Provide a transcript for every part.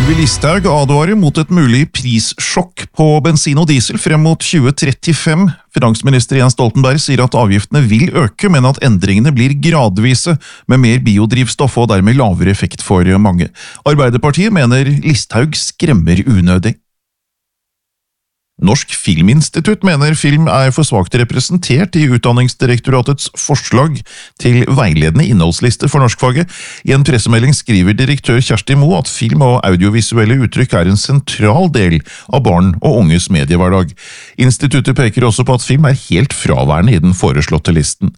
Sylvi Listhaug advarer mot et mulig prissjokk på bensin og diesel frem mot 2035. Finansminister Jens Stoltenberg sier at avgiftene vil øke, men at endringene blir gradvise, med mer biodrivstoff og dermed lavere effekt for mange. Arbeiderpartiet mener Listhaug skremmer unødig. Norsk Filminstitutt mener film er for svakt representert i Utdanningsdirektoratets forslag til veiledende innholdsliste for norskfaget. I en pressemelding skriver direktør Kjersti Moe at film og audiovisuelle uttrykk er en sentral del av barn og unges mediehverdag. Instituttet peker også på at film er helt fraværende i den foreslåtte listen.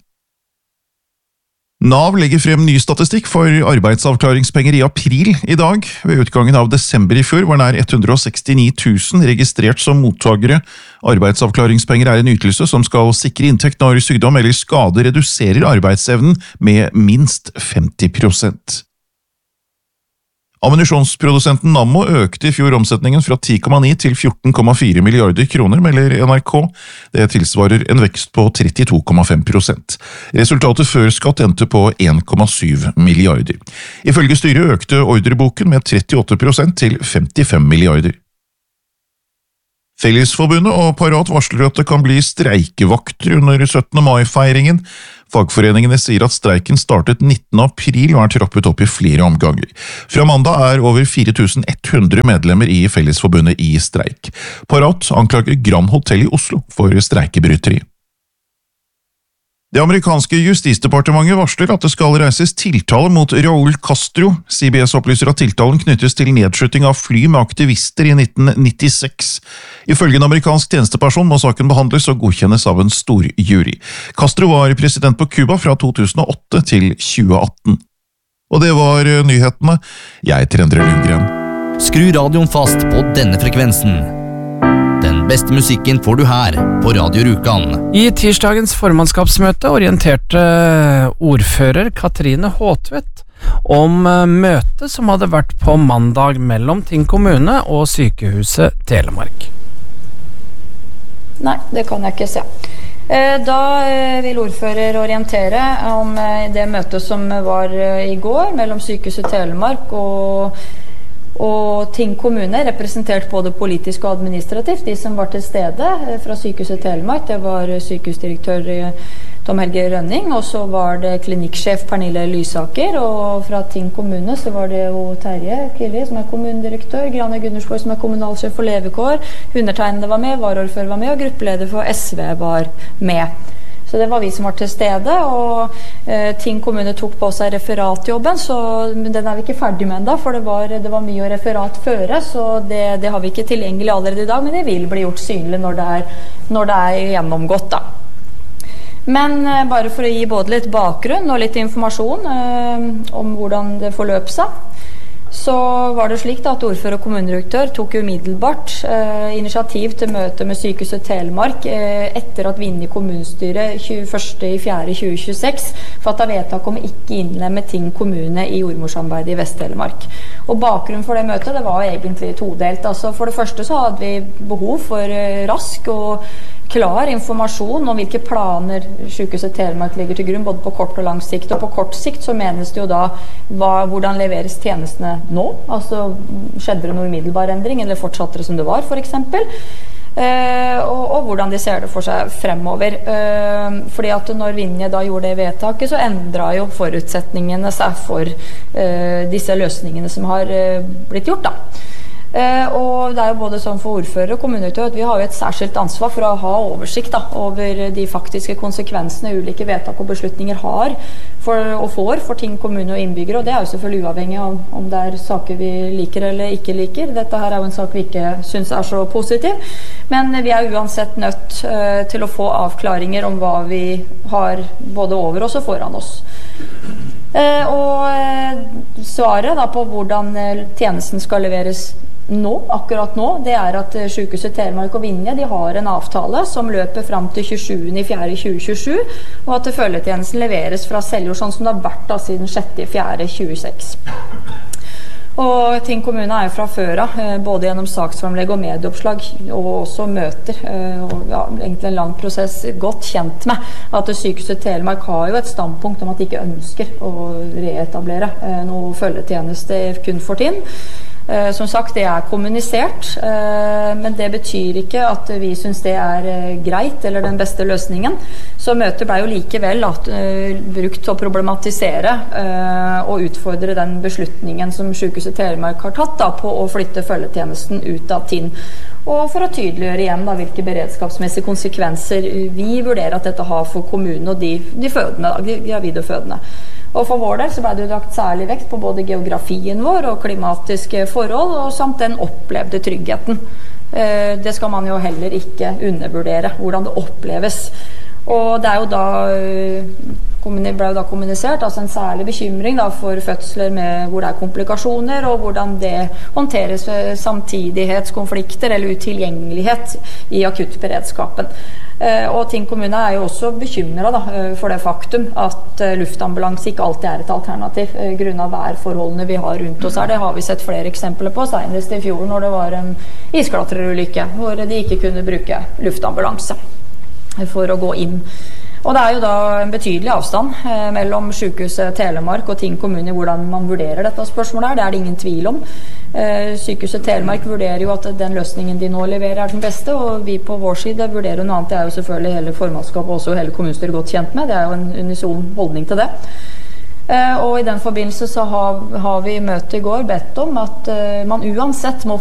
Nav legger frem ny statistikk for arbeidsavklaringspenger i april i dag. Ved utgangen av desember i fjor var nær 169 000 registrert som mottagere. Arbeidsavklaringspenger er en ytelse som skal sikre inntekt når sykdom eller skade reduserer arbeidsevnen med minst 50%. Ammunisjonsprodusenten Nammo økte i fjor omsetningen fra 10,9 til 14,4 milliarder kroner, melder NRK. Det tilsvarer en vekst på 32,5%. Resultatet før skatt endte på 1,7 milliarder. Ifølge styret økte ordreboken med 38% til 55 milliarder. Fellesforbundet og Parat varsler at det kan bli streikevakter under 17. mai-feiringen. Fagforeningene sier at streiken startet 19. april og er trappet opp i flere omganger. Fra mandag er over 4100 medlemmer i Fellesforbundet i streik. Parat anklager Grand Hotel i Oslo for streikebryteri. Det amerikanske justisdepartementet varsler at det skal reises tiltale mot Raúl Castro. CBS opplyser at tiltalen knyttes til nedskyting av fly med aktivister i 1996. Ifølge en amerikansk tjenesteperson må saken behandles og godkjennes av en stor jury. Castro var president på Cuba fra 2008 til 2018. Og det var nyhetene. Jeg heter Endre Lundgren. Skru radioen fast på denne frekvensen. Den beste musikken får du her på Radio Rjukan. I tirsdagens formannskapsmøte orienterte ordfører Katrine Håtvedt om møtet som hadde vært på mandag mellom Tinn kommune og Sykehuset Telemark. Nei, det kan jeg ikke se. Da vil ordfører orientere om det møtet som var i går mellom Sykehuset Telemark og Tinn kommune, representert både politisk og administrativt. De som var til stede fra Sykehuset Telemark, det var sykehusdirektør Tom Helge Rønning, og så var det klinikksjef Pernille Lysaker, og fra Tinn kommune så var det jo Terje Killi, som er kommunedirektør, Grane Gundersborg, som er kommunalsjef for levekår, undertegnede var med, varaordfører var med, og gruppeleder for SV var med. Så det var vi som var til stede, og Tinn kommune tok på seg referatjobben, så den er vi ikke ferdig med enda, for det var mye å referat føre, så det har vi ikke tilgjengelig allerede i dag, men det vil bli gjort synlig når det er gjennomgått da. Men bare for å gi både litt bakgrunn og litt informasjon om hvordan det forløp seg, så var det slik da at ordfører og kommunedirektør tok umiddelbart initiativ til møte med Sykehuset Telemark etter at Vinje kommunestyre 21.4.2026 fattet vedtak om ikke innlemme Tinn kommune i jordmorsamarbeidet i Vest-Telemark. Og bakgrunnen for det møtet, det var egentlig todelt. Altså for det første så hadde vi behov for rask og klar informasjon om hvilke planer Sykehuset Telemark legger til grunn, både på kort og lang sikt. Og på kort sikt så menes det jo da hvordan leveres tjenestene nå? Altså skjedde det noe umiddelbar endring, eller fortsatte det som det var, for eksempel? Og hvordan de ser det for seg fremover. Fordi at når Vinje da gjorde det vedtaket, så endret jo forutsetningene seg for disse løsningene som har blitt gjort da. Og det er jo både sånn for ordfører og kommunedirektør at vi har jo et særskilt ansvar for å ha oversikt da, over de faktiske konsekvensene ulike vedtak og beslutninger har og får for Tinn kommune og innbyggere, og det er jo selvfølgelig uavhengig av om det er saker vi liker eller ikke liker. Dette her er jo en sak vi ikke synes er så positiv, men vi er uansett nødt til å få avklaringer om hva vi har både over oss og foran oss. Og svaret da på hvordan tjenesten skal leveres akkurat nå, det er at Sykehuset Telemark og Vinje, de har en avtale som løper frem til 27.4.2027, og at følgetjenesten leveres fra Seljord, sånn som det har vært da siden 6.4.2026. Og Tinn kommune er jo fra før av, både gjennom saksframlegg og medieoppslag, og også møter, og ja, egentlig en lang prosess, godt kjent med at Sykehuset Telemark har jo et standpunkt om at de ikke ønsker å reetablere noe følgetjeneste kun for Tinn. Som sagt, det kommunisert, men det betyr ikke at vi synes det greit eller den beste løsningen. Så møtet ble jo likevel brukt til å problematisere og utfordre den beslutningen som Sykehuset Telemark har tatt på å flytte følgetjenesten ut av Tinn. Og for å tydeliggjøre igjen hvilke beredskapsmessige konsekvenser vi vurderer at dette har for kommunen og de fødende, de gravide og fødende. Og for vår del så ble det lagt særlig vekt på både geografien vår og klimatiske forhold, og samt den opplevde tryggheten. Det skal man jo heller ikke undervurdere, hvordan det oppleves. Og det jo da ble jo da kommunisert, altså en særlig bekymring da for fødsler hvor det komplikasjoner, og hvordan det håndteres ved samtidighetskonflikter eller utilgjengelighet i akuttberedskapen. Og Tinn kommune jo også bekymret for det faktum at luftambulanse ikke alltid et alternativ grunnet værforholdene vi har rundt oss her. Det har vi sett flere eksempler på, senest i fjor når det var en isklatrerulykke hvor de ikke kunne bruke luftambulanse for å gå inn. Og det jo da en betydelig avstand mellom Sykehuset Telemark og Tinn kommune hvordan man vurderer dette spørsmålet her. Det det ingen tvil om. Sykehuset Telemark vurderer jo at den løsningen de nå leverer den beste, og vi på vår side vurderer noe annet. Det jo selvfølgelig hele formannskapet og også hele kommunestyret godt kjent med. Det jo en unison holdning til det. Og i den forbindelse så har vi i møtet i går bedt om at man uansett må